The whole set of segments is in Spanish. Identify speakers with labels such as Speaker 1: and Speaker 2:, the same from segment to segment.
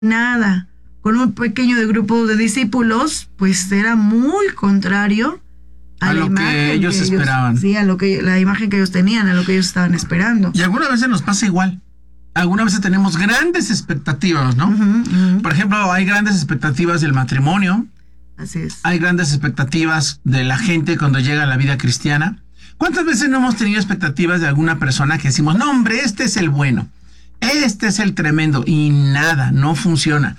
Speaker 1: nada, con un pequeño grupo de discípulos, pues era muy contrario
Speaker 2: a lo que ellos esperaban.
Speaker 1: Sí, a lo que la imagen que ellos tenían, a lo que ellos estaban esperando.
Speaker 2: Y algunas veces nos pasa igual. Algunas veces tenemos grandes expectativas, ¿no? Por ejemplo, hay grandes expectativas del matrimonio.
Speaker 1: Así es.
Speaker 2: Hay grandes expectativas de la gente cuando llega a la vida cristiana. ¿Cuántas veces no hemos tenido expectativas de alguna persona que decimos, no, hombre, este es el bueno, este es el tremendo, y nada, no funciona?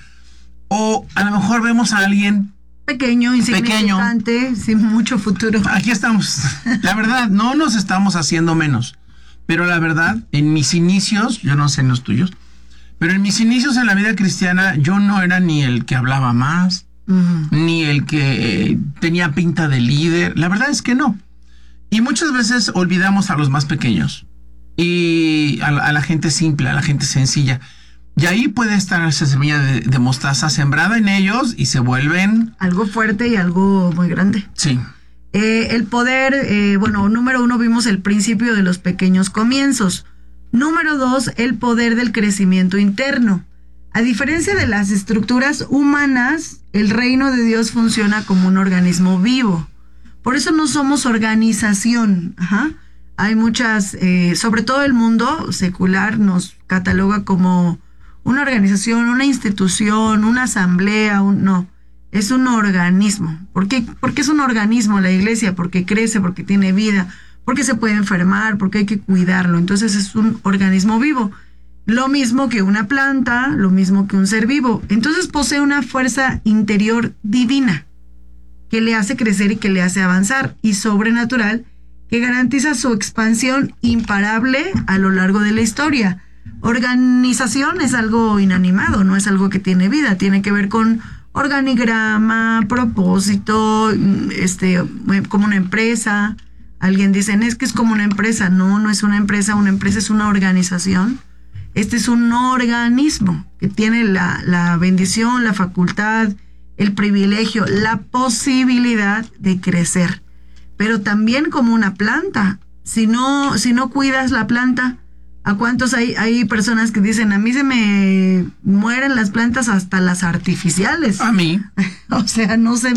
Speaker 2: O a lo mejor vemos a alguien
Speaker 1: pequeño, insignificante, sin mucho futuro.
Speaker 2: Aquí estamos. La verdad, no nos estamos haciendo menos. Pero la verdad, en mis inicios, yo no sé en los tuyos, pero en mis inicios en la vida cristiana, yo no era ni el que hablaba más, ni el que tenía pinta de líder. La verdad es que no. Y muchas veces olvidamos a los más pequeños y a la gente simple, a la gente sencilla. Y ahí puede estar esa semilla de mostaza sembrada en ellos y se vuelven...
Speaker 1: algo fuerte y algo muy grande.
Speaker 2: Sí.
Speaker 1: El poder, número 1 vimos el principio de los pequeños comienzos. Número 2, el poder del crecimiento interno. A diferencia de las estructuras humanas, el reino de Dios funciona como un organismo vivo. Por eso no somos organización. Hay muchas, sobre todo el mundo secular nos cataloga como una organización, una institución, una asamblea, no. Es un organismo. ¿Por qué? Porque es un organismo la iglesia, porque crece, porque tiene vida, porque se puede enfermar, porque hay que cuidarlo. Entonces es un organismo vivo. Lo mismo que una planta, lo mismo que un ser vivo. Entonces posee una fuerza interior divina que le hace crecer y que le hace avanzar, y sobrenatural que garantiza su expansión imparable a lo largo de la historia. Organización es algo inanimado, no es algo que tiene vida, tiene que ver con organigrama, propósito, como una empresa. Alguien dice, es que es como una empresa. No es una empresa es una organización. Este es un organismo que tiene la bendición, la facultad, el privilegio, la posibilidad de crecer. Pero también como una planta. Si no cuidas la planta, ¿a cuántos hay personas que dicen, a mí se me mueren las plantas, hasta las artificiales?
Speaker 2: A mí.
Speaker 1: O sea, no se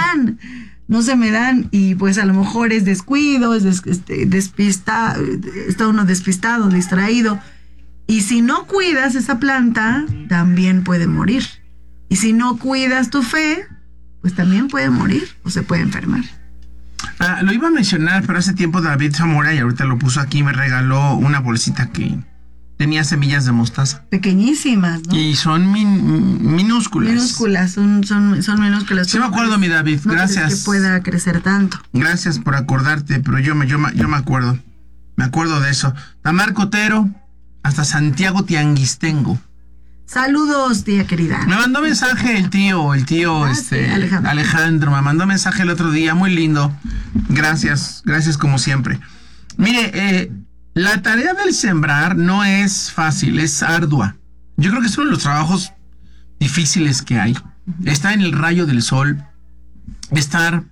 Speaker 1: me dan, y pues a lo mejor es descuido, es está uno despistado, distraído, y si no cuidas esa planta, también puede morir. Y si no cuidas tu fe, pues también puede morir o se puede enfermar.
Speaker 2: Lo iba a mencionar, pero hace tiempo David Zamora, y ahorita lo puso aquí, me regaló una bolsita que tenía semillas de mostaza.
Speaker 1: Pequeñísimas, ¿no?
Speaker 2: Y son minúsculas.
Speaker 1: Son minúsculas.
Speaker 2: Sí me acuerdo, mi David,
Speaker 1: no
Speaker 2: gracias.
Speaker 1: Que pueda crecer tanto.
Speaker 2: Gracias por acordarte, pero yo me acuerdo. Me acuerdo de eso. Tamar Cotero, hasta Santiago Tianguistengo.
Speaker 1: Saludos, tía querida.
Speaker 2: Me mandó mensaje el tío,
Speaker 1: sí,
Speaker 2: Alejandro, me mandó mensaje el otro día, muy lindo. Gracias como siempre. Mire, la tarea del sembrar no es fácil, es ardua. Yo creo que es uno de los trabajos difíciles que hay. Estar en el rayo del sol, estar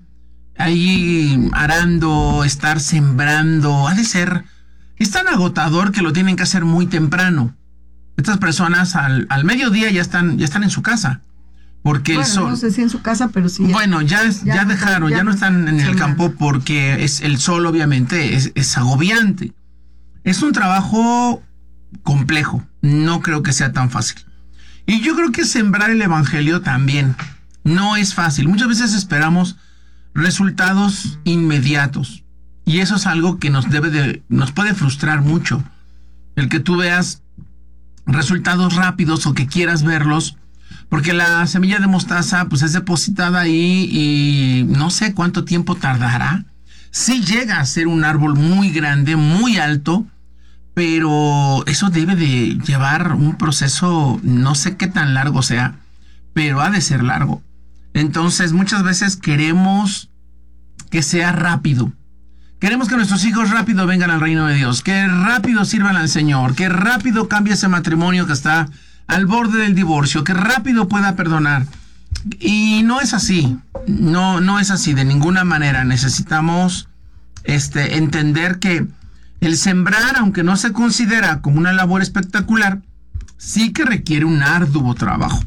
Speaker 2: ahí arando, estar sembrando, es tan agotador que lo tienen que hacer muy temprano. Estas personas al mediodía ya están en su casa. Porque el sol...
Speaker 1: no sé si en su casa, pero sí.
Speaker 2: Bueno, ya dejaron, ya no están en el campo, porque el sol obviamente es agobiante. Es un trabajo complejo, no creo que sea tan fácil. Y yo creo que sembrar el evangelio también no es fácil. Muchas veces esperamos resultados inmediatos, y eso es algo que nos puede frustrar mucho. El que tú veas resultados rápidos o que quieras verlos, porque la semilla de mostaza pues es depositada ahí y no sé cuánto tiempo tardará. Sí llega a ser un árbol muy grande, muy alto, pero eso debe de llevar un proceso, no sé qué tan largo sea, pero ha de ser largo. Entonces muchas veces queremos que sea rápido. Queremos que nuestros hijos rápido vengan al reino de Dios, que rápido sirvan al Señor, que rápido cambie ese matrimonio que está al borde del divorcio, que rápido pueda perdonar. Y no es así, no es así de ninguna manera. Necesitamos entender que el sembrar, aunque no se considera como una labor espectacular, sí que requiere un arduo trabajo.